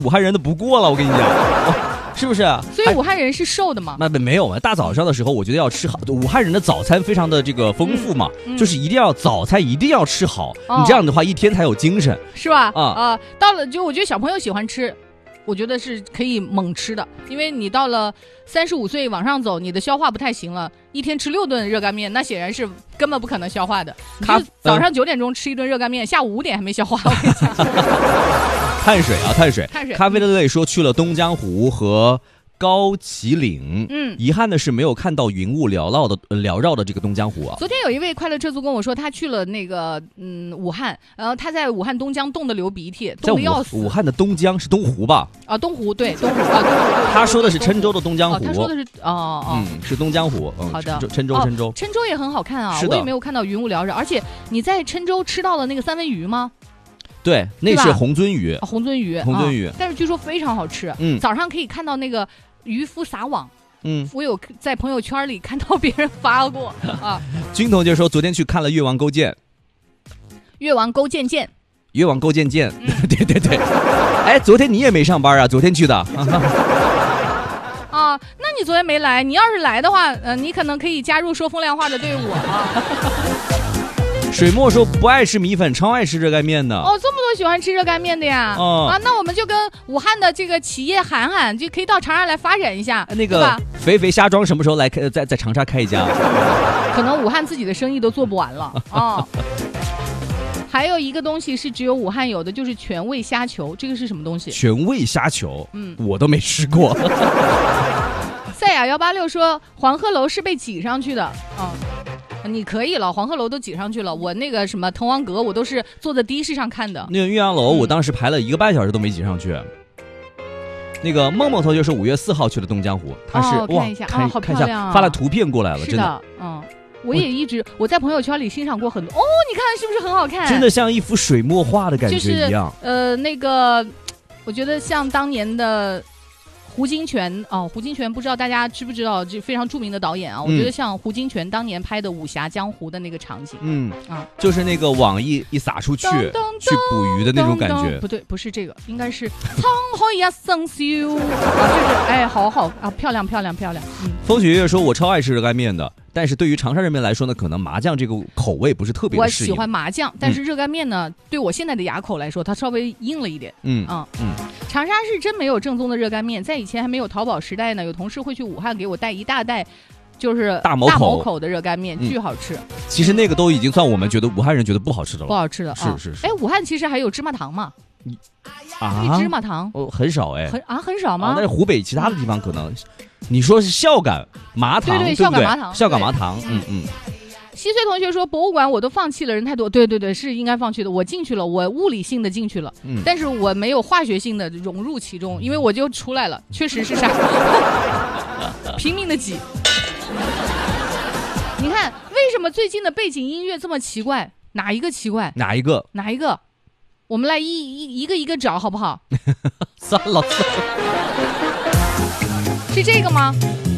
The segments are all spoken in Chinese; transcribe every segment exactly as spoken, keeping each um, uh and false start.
武汉人的不过了，我跟你讲。是不是？ 所以武汉人是瘦的吗？ 那没有啊，大早上的时候，我觉得要吃好。武汉人的早餐非常的这个丰富嘛，嗯嗯、就是一定要早餐一定要吃好，哦、你这样的话一天才有精神， 是吧？啊啊、呃，到了就我觉得小朋友喜欢吃，我觉得是可以猛吃的，因为你到了三十五岁往上走，你的消化不太行了，一天吃六顿热干面，那显然是根本不可能消化的。你就早上九点钟吃一顿热干面，下午五点还没消化，我跟你讲。 碳水啊，碳水， 碳水。 咖啡的类说去了东江湖和高旗岭，嗯，遗憾的是没有看到云雾缭绕的缭绕的这个东江湖啊。 昨天有一位快乐车族跟我说，他去了那个嗯武汉，然后他在武汉东江冻得流鼻涕，冻得要死。 武汉的东江是东湖吧？ 啊，东湖对，东湖啊，东湖。 他说的是郴州的东江湖， 哦、他说的是哦哦， 嗯，是东江湖。嗯、 好的， 郴州郴州， 郴州也很好看啊，我也没有看到云雾缭绕。而且你在郴州吃到了那个三文鱼吗？ 对，那是红鳟鱼， 啊、红鳟鱼， 红鳟鱼、 啊，但是据说非常好吃。嗯，早上可以看到那个渔夫撒网。嗯，我有在朋友圈里看到别人发过啊。 军同学说，昨天去看了越王勾践。 越王勾践见。 越王勾践见，嗯、对对对。哎，昨天你也没上班啊？昨天去的。啊， 那你昨天没来？你要是来的话，呃，你可能可以加入说风凉话的队伍啊。 水墨说不爱吃米粉，超爱吃热干面的。 哦，这么多喜欢吃热干面的呀！哦、啊，那我们就跟武汉的这个企业喊喊，就可以到长沙来发展一下。 那个肥肥虾庄什么时候来开？在在长沙开一家？ 可能武汉自己的生意都做不完了啊。哦、还有一个东西是只有武汉有的，就是全味虾球，这个是什么东西？ 全味虾球，嗯，我都没吃过。 赛亚幺八六说黄鹤楼是被挤上去的，嗯。你可以了，黄鹤楼都挤上去了。我那个什么滕王阁，我都是坐在的士上看的。 那个岳阳楼，我当时排了一个半小时都没挤上去。嗯、那个梦梦同学是五月四号去了东江湖，他是、 哦、 哇， 看一下， 看、 哦、好漂亮、啊， 发了图片过来了， 是真的， 嗯。我也一直我在朋友圈里欣赏过很多哦，你看是不是很好看？ 真的像一幅水墨画的感觉一样。 就是、呃，那个，我觉得像当年的。胡金铨哦，胡金铨不知道大家知不知道，这非常著名的导演啊。嗯、我觉得像胡金铨当年拍的《武侠江湖》的那个场景，嗯啊，就是那个网一一撒出去去捕鱼的那种感觉。 不对，不是这个，应该是沧海一声笑啊，就是哎，好好啊，漂亮漂亮漂亮。嗯， 风雪月说，我超爱吃热干面的。但是对于长沙人民来说呢，可能麻酱这个口味不是特别的适应。 我喜欢麻酱，但是热干面呢，嗯、对我现在的牙口来说，它稍微硬了一点。嗯嗯嗯，长沙是真没有正宗的热干面，在以前还没有淘宝时代呢，有同事会去武汉给我带一大袋，就是大毛口大毛口的热干面，嗯、巨好吃。 其实那个都已经算我们觉得武汉人觉得不好吃的了， 不好吃的。 是是是。 哎，武汉其实还有芝麻糖嘛？ 啊， 芝麻糖哦，很少哎， 很啊很少吗？ 啊、但是湖北其他的地方可能。你说是孝感麻糖， 对对， 孝感麻糖， 孝感麻糖，嗯嗯。 稀碎同学说，博物馆我都放弃了，人太多。对对对，是应该放弃的。我进去了，我物理性的进去了，嗯、但是我没有化学性的融入其中，因为我就出来了，确实是啥，拼命的挤。你看，为什么最近的背景音乐这么奇怪？哪一个奇怪？ 哪一个？ 哪一个？我们来一一一个一个找，好不好？ 算了算了。 是这个吗？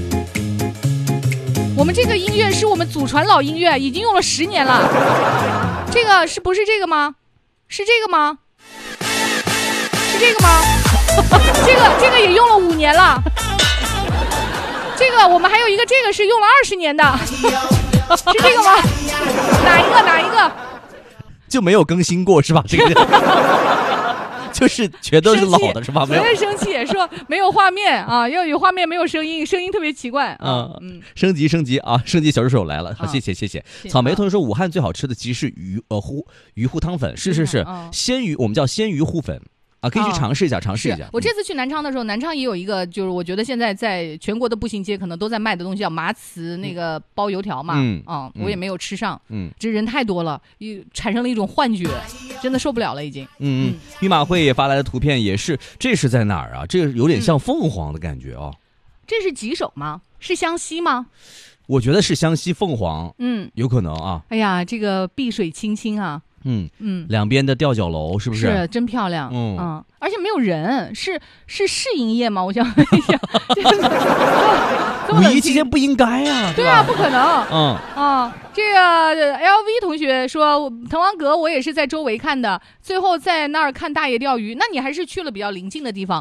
我们这个音乐是我们祖传老音乐，已经用了十年了。这个是不是这个吗？是这个吗？是这个吗？这个这个也用了五年了。这个我们还有一个，这个是用了二十年的，是这个吗？哪一个？哪一个？ 就没有更新过是吧？这个。就是全都是老的是吧？没有生气说没有画面啊，要有画面没有声音，声音特别奇怪啊。 嗯，升级升级啊，升级小助手来了，好，谢谢谢谢。草莓同学说，武汉最好吃的其实是鱼呃糊鱼糊汤粉，是是是，鲜鱼我们叫鲜鱼糊粉。啊，可以去尝试一下，尝试一下。 我这次去南昌的时候，南昌也有一个，就是我觉得现在在全国的步行街可能都在卖的东西，叫麻糍那个包油条嘛。嗯，啊、嗯，我也没有吃上。嗯，这人太多了，产生了一种幻觉，真的受不了了，已经。 嗯嗯。御马会也发来的图片也是，这是在哪儿啊？这个有点像凤凰的感觉哦。 嗯、这是吉首吗？是湘西吗？ 我觉得是湘西凤凰。嗯，有可能啊。 哎呀，这个碧水青青啊。 嗯嗯，两边的吊脚楼是不是？ 是真漂亮，嗯嗯，而且没有人，是是试营业吗？我想问一下， 五一期间不应该呀， 对啊，不可能，嗯啊，这个 L V 同学说，滕王阁我也是在周围看的，最后在那儿看大爷钓鱼，那你还是去了比较临近的地方。